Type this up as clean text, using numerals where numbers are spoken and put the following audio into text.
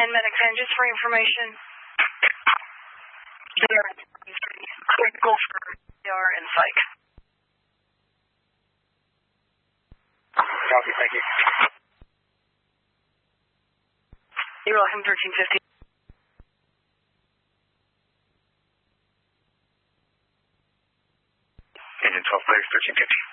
Medic 10, just for information. Critical for ER and psych. Copy, thank you. You're welcome, 1350. Engine 12 clear, 1350.